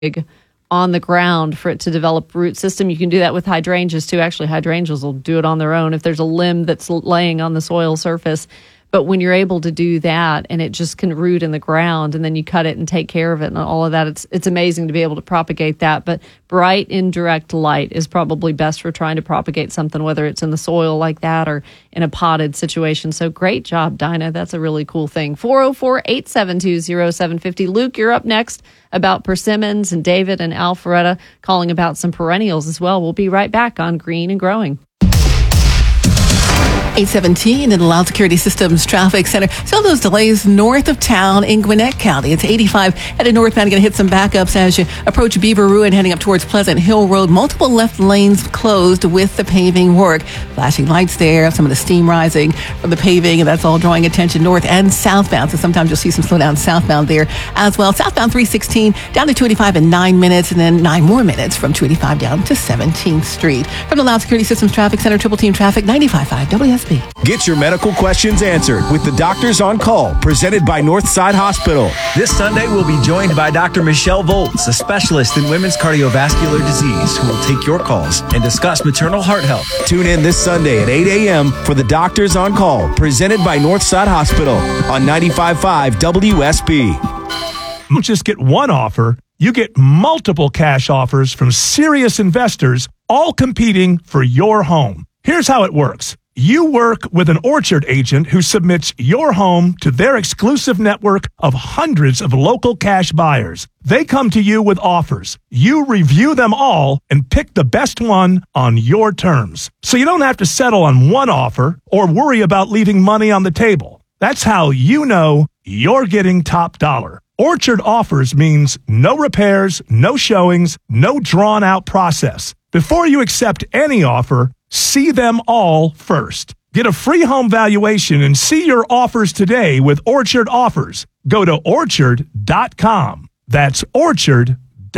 on the ground for it to develop root system. You can do that with hydrangeas too. Actually, hydrangeas will do it on their own if there's a limb that's laying on the soil surface. But when you're able to do that and it just can root in the ground and then you cut it and take care of it and all of that, it's amazing to be able to propagate that. But bright indirect light is probably best for trying to propagate something, whether it's in the soil like that or in a potted situation. So great job, Dinah. That's a really cool thing. 404-872-0750. Luke, you're up next about persimmons, and David and Alpharetta calling about some perennials as well. We'll be right back on Green and Growing. 817 in the Loud Security Systems Traffic Center. Still those delays north of town in Gwinnett County. It's 85 headed northbound. Going to hit some backups as you approach Beaver Ruin, heading up towards Pleasant Hill Road. Multiple left lanes closed with the paving work. Flashing lights there, some of the steam rising from the paving, and that's all drawing attention north and southbound. So sometimes you'll see some slowdown southbound there as well. Southbound 316 down to 285 in 9 minutes, and then 9 more minutes from 285 down to 17th Street. From the Loud Security Systems Traffic Center, Triple Team Traffic, 95.5 WSB. Get your medical questions answered with the Doctors on Call, presented by Northside Hospital. This Sunday, we'll be joined by Dr. Michelle Volz, a specialist in women's cardiovascular disease, who will take your calls and discuss maternal heart health. Tune in this Sunday at 8 a.m. for the Doctors on Call, presented by Northside Hospital on 95.5 WSB. You don't just get one offer, you get multiple cash offers from serious investors, all competing for your home. Here's how it works. You work with an Orchard agent who submits your home to their exclusive network of hundreds of local cash buyers. They come to you with offers. You review them all and pick the best one on your terms. So you don't have to settle on one offer or worry about leaving money on the table. That's how you know you're getting top dollar. Orchard offers means no repairs, no showings, no drawn-out process. Before you accept any offer, see them all first. Get a free home valuation and see your offers today with Orchard Offers. Go to orchard.com. That's orchard.com.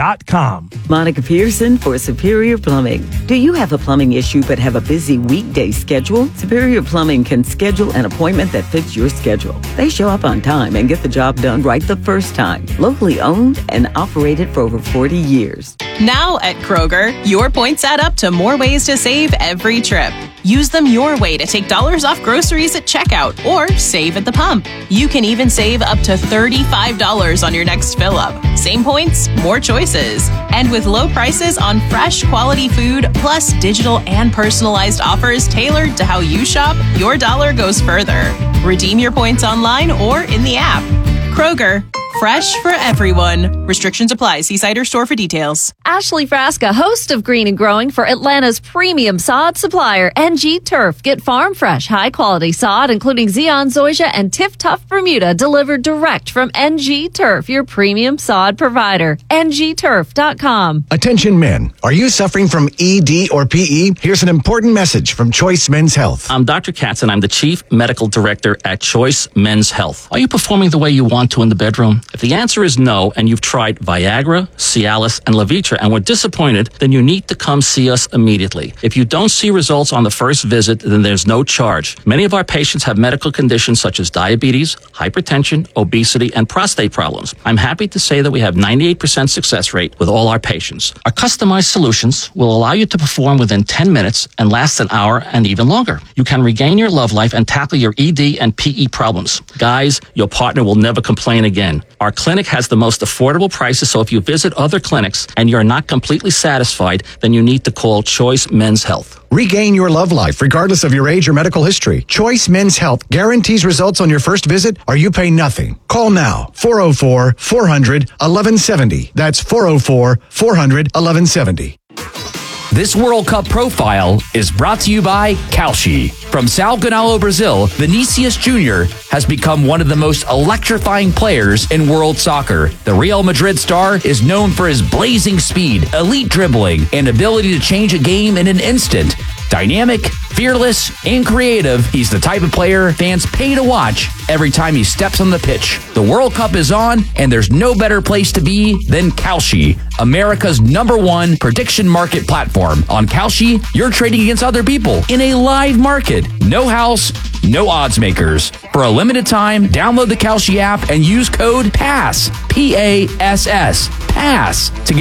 Monica Pearson for Superior Plumbing. Do you have a plumbing issue but have a busy weekday schedule? Superior Plumbing can schedule an appointment that fits your schedule. They show up on time and get the job done right the first time. Locally owned and operated for over 40 years. Now at Kroger, your points add up to more ways to save every trip. Use them your way to take dollars off groceries at checkout or save at the pump. You can even save up to $35 on your next fill up. Same points, more choices. And with low prices on fresh quality food, plus digital and personalized offers tailored to how you shop, your dollar goes further. Redeem your points online or in the app. Kroger, fresh for everyone. Restrictions apply. See site or store for details. Ashley Frasca, host of Green and Growing for Atlanta's premium sod supplier, NG Turf. Get farm fresh, high quality sod, including Zeon, Zoysia, and Tiff Tough Bermuda, delivered direct from NG Turf, your premium sod provider. ngturf.com. Attention men, are you suffering from ED or PE? Here's an important message from Choice Men's Health. I'm Dr. Katz, and I'm the Chief Medical Director at Choice Men's Health. Are you performing the way you want to in the bedroom? If the answer is no, and you've tried Viagra, Cialis, and Levitra and were disappointed, then you need to come see us immediately. If you don't see results on the first visit, then there's no charge. Many of our patients have medical conditions such as diabetes, hypertension, obesity, and prostate problems. I'm happy to say that we have 98% success rate with all our patients. Our customized solutions will allow you to perform within 10 minutes and last an hour and even longer. You can regain your love life and tackle your ED and PE problems. Guys, your partner will never complain again. Our clinic has the most affordable prices, so if you visit other clinics and you're not completely satisfied, then you need to call Choice Men's Health. Regain your love life regardless of your age or medical history. Choice Men's Health guarantees results on your first visit or you pay nothing. Call now, 404-400-1170. That's 404-400-1170. This World Cup profile is brought to you by Kalshi. From Sao Gonçalo, Brazil, Vinicius Jr. has become one of the most electrifying players in world soccer. The Real Madrid star is known for his blazing speed, elite dribbling, and ability to change a game in an instant. Dynamic, Fearless and creative, he's the type of player fans pay to watch every time he steps on the pitch. The World Cup is on, and there's no better place to be than Kalshi, America's #1 prediction market platform. On Kalshi, you're trading against other people in a live market. No house, no odds makers. For a limited time, download the Kalshi app and use code PASS, P-A-S-S, PASS, to get